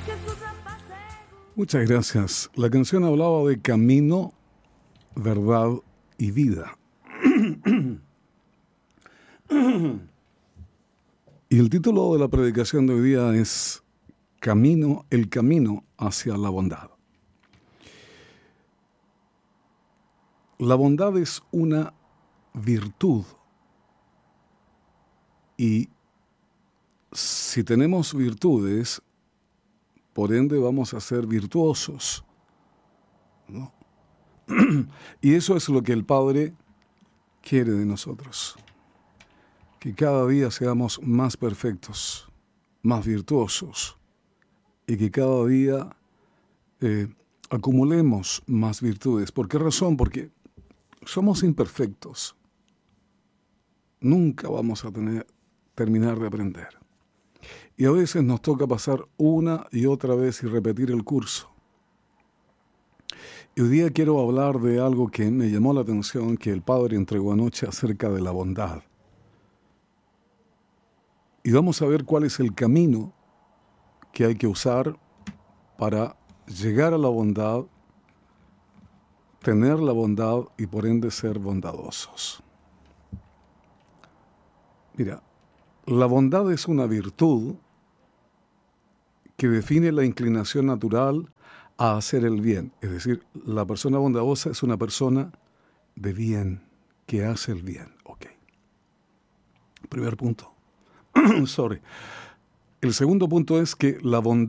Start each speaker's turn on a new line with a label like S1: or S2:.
S1: Muchas gracias. La canción hablaba de camino, verdad y vida. Y el título de la predicación de hoy día es el camino hacia la bondad. La bondad es una virtud. Y si tenemos virtudes, por ende vamos a ser virtuosos, ¿no? Y eso es lo que el Padre quiere de nosotros. Que cada día seamos más perfectos, más virtuosos, y que cada día acumulemos más virtudes. ¿Por qué razón? Porque somos imperfectos. Nunca vamos a terminar de aprender. Y a veces nos toca pasar una y otra vez y repetir el curso. Y hoy día quiero hablar de algo que me llamó la atención, que el Padre entregó anoche acerca de la bondad. Y vamos a ver cuál es el camino que hay que usar para llegar a la bondad, tener la bondad y por ende ser bondadosos. Mira, la bondad es una virtud que define la inclinación natural a hacer el bien. Es decir, la persona bondadosa es una persona de bien, que hace el bien. Ok. Primer punto. Sorry. El segundo punto es que la bondad